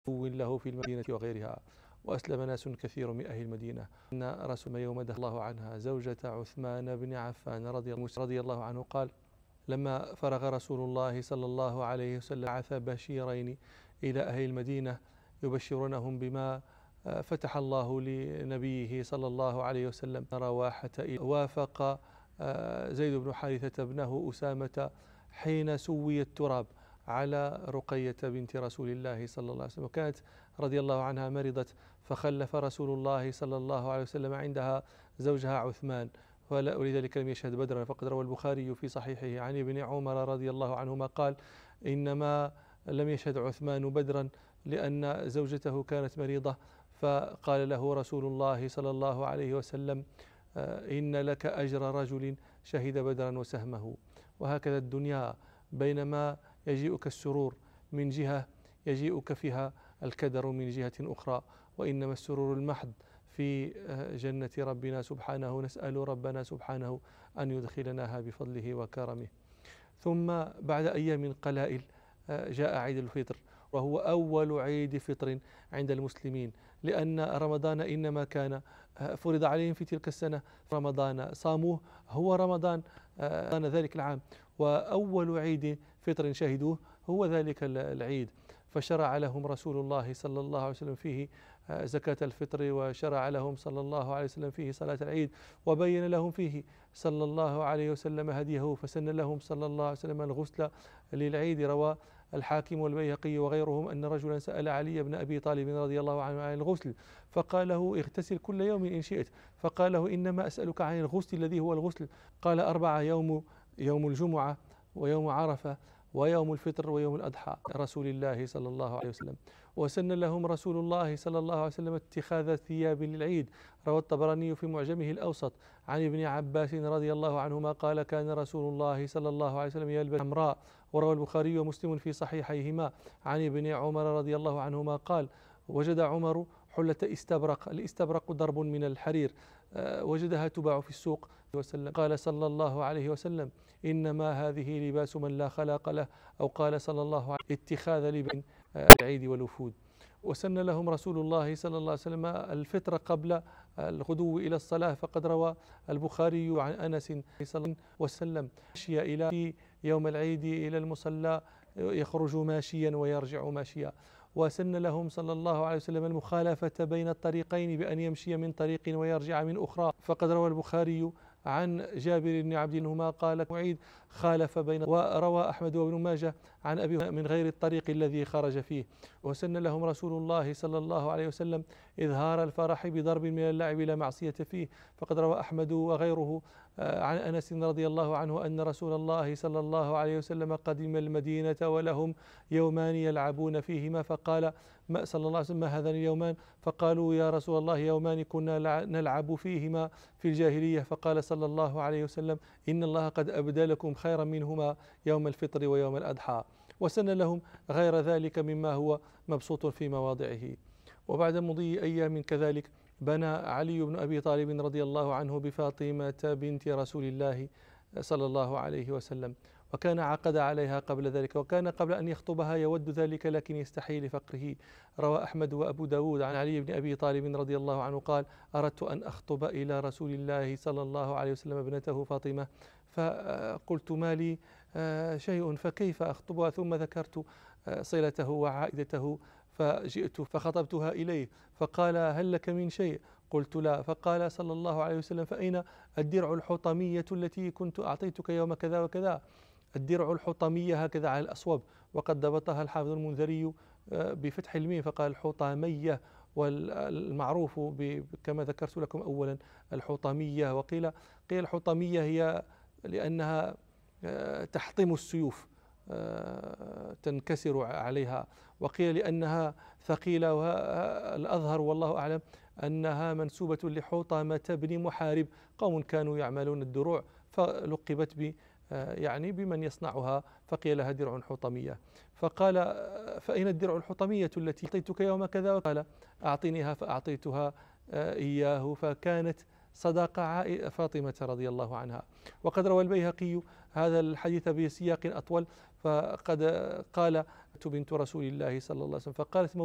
له في المدينة وغيرها، وأسلم ناس كثير من أهل المدينة. أن رسول يوم دخل الله عنها زوجة عثمان بن عفان رضي الله عنه قال: لما فرغ رسول الله صلى الله عليه وسلم بعث بشيرين إلى أهل المدينة يبشرونهم بما فتح الله لنبيه صلى الله عليه وسلم. رواحة وافق زيد بن حارثة ابنه أسامة حين سوي التراب على رقية بنت رسول الله صلى الله عليه وسلم، وكانت رضي الله عنها مرضت، فخلف رسول الله صلى الله عليه وسلم عندها زوجها عثمان، ولذلك لم يشهد بدرا. فقد روى البخاري في صحيحه عن ابن عمر رضي الله عنهما قال: إنما لم يشهد عثمان بدرا لأن زوجته كانت مريضة، فقال له رسول الله صلى الله عليه وسلم: إن لك أجر رجل شهد بدرا وسهمه. وهكذا الدنيا، بينما يجيئك السرور من جهة يجيئك فيها الكدر من جهة أخرى، وإنما السرور المحض في جنة ربنا سبحانه. نسأل ربنا سبحانه أن يدخلناها بفضله وكرمه. ثم بعد أيام قلائل جاء عيد الفطر، وهو أول عيد فطر عند المسلمين، لأن رمضان إنما كان فرض عليهم في تلك السنة، رمضان صاموه هو رمضان ذلك العام، وأول عيد فطر شهدوه هو ذلك العيد. فشرع لهم رسول الله صلى الله عليه وسلم فيه زكاة الفطر، وشرع لهم صلى الله عليه وسلم فيه صلاة العيد، وبين لهم فيه صلى الله عليه وسلم هديه، فسن لهم صلى الله عليه وسلم الغسل للعيد. روى الحاكم والبيهقي وغيرهم أن رجلا سأل علي بن أبي طالب رضي الله عنه عن الغسل، فقال له: اغتسل كل يوم إن شئت. فقال له: إنما أسألك عن الغسل الذي هو الغسل. قال: 4: يوم الجمعة، ويوم عرفة، ويوم الفطر، ويوم الأضحى رسول الله صلى الله عليه وسلم. وسن لهم رسول الله صلى الله عليه وسلم اتخاذ ثياب للعيد. روى الطبراني في معجمه الأوسط عن ابن عباس رضي الله عنهما قال: كان رسول الله صلى الله عليه وسلم يلبس حمراء. وروى البخاري ومسلم في صحيحيهما عن ابن عمر رضي الله عنهما قال: وجد عمر حلة استبرق. الاستبرق ضرب من الحرير، وجدها تباع في السوق. قال صلى الله عليه وسلم: إنما هذه لباس من لا خلاق له، أو قال صلى الله عليه وسلم: اتخاذ لباس العيد والوفود. وسن لهم رسول الله صلى الله عليه وسلم الفطر قبل الغدو إلى الصلاة، فقد روى البخاري عن أنس صلى الله عليه وسلم: مشي في يوم العيد إلى المصلى، يخرج ماشيا ويرجع ماشيا. وسن لهم صلى الله عليه وسلم المخالفة بين الطريقين بأن يمشي من طريق ويرجع من أخرى، فقد روى البخاري عن جابر بن عبد الله قال: معيد خالف بين. وروى أحمد وابن ماجه عن أبي من غير الطريق الذي خرج فيه. وسن لهم رسول الله صلى الله عليه وسلم إظهار الفرح بضرب من اللعب لا معصية فيه، فقد روى أحمد وغيره عن أنس رضي الله عنه أن رسول الله صلى الله عليه وسلم قدم المدينة ولهم يومان يلعبون فيهما، فقال صلى الله عليه وسلم: ما هذان اليومان؟ فقالوا: يا رسول الله يومان كنا نلعب فيهما في الجاهلية. فقال صلى الله عليه وسلم: إن الله قد أبدى لكم خيرا منهما يوم الفطر ويوم الأضحى. وسن لهم غير ذلك مما هو مبسوط في مواضعه. وبعد مضي أيام كذلك بنى علي بن أبي طالب رضي الله عنه بفاطمة بنت رسول الله صلى الله عليه وسلم، وكان عقد عليها قبل ذلك، وكان قبل أن يخطبها يود ذلك لكن يستحي لفقره. روى أحمد وأبو داود عن علي بن أبي طالب رضي الله عنه قال: أردت أن أخطب إلى رسول الله صلى الله عليه وسلم ابنته فاطمة، فقلت: ما لي شيء، فكيف أخطبها؟ ثم ذكرت صلته وعائدته، فجئت فخطبتها إليه، فقال: هل لك من شيء؟ قلت: لا. فقال صلى الله عليه وسلم: فأين الدرع الحطمية التي كنت أعطيتك يوم كذا وكذا؟ الدرع الحطمية هكذا على الأصوب، وقد ضبطها الحافظ المنذري بفتح الميم فقال الحطامية، والمعروف كما ذكرت لكم أولا الحطمية. وقيل الحطمية هي لأنها تحطم السيوف، تنكسر عليها، وقيل لأنها ثقيلة، والأظهر والله أعلم أنها منسوبة لحطمة بن محارب، قوم كانوا يعملون الدروع فلقبت يعني بمن يصنعها، فقيل لها درع حطمية. فقال: فأين الدرع الحطمية التي أعطيتك يوم كذا؟ وقال: أعطينيها، فأعطيتها إياه، فكانت صداقة فاطمة رضي الله عنها. وقد روى البيهقي هذا الحديث بسياق أطول، فقد قال: بنت رسول الله صلى الله عليه وسلم، فقالت